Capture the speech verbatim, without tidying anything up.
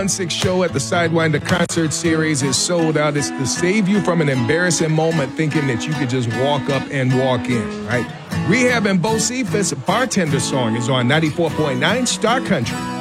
Six show at the Sidewinder concert series is sold out. It's to save you from an embarrassing moment thinking that you could just walk up and walk in, right? Rehab and Bo Cephas, Bartender Song, is on ninety-four point nine Star Country.